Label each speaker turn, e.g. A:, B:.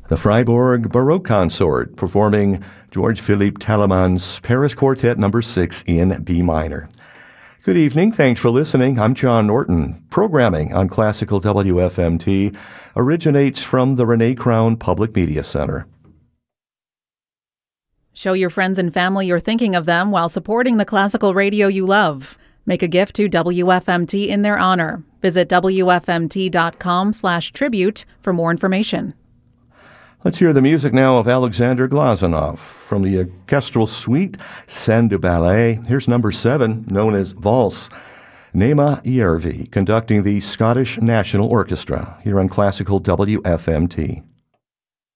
A: The Freiburg Baroque Consort performing George Philippe Telemann's Paris Quartet No. 6 in B minor. Good evening. Thanks for listening. I'm John Norton. Programming on Classical WFMT originates from the Renee Crown Public Media Center.
B: Show your friends and family you're thinking of them while supporting the classical radio you love. Make a gift to WFMT in their honor. Visit WFMT.com/tribute for more information.
A: Let's hear the music now of Alexander Glazunov from the orchestral suite Scène du Ballet. Here's number 7, known as Valse. Nema Järvi conducting the Scottish National Orchestra here on Classical WFMT.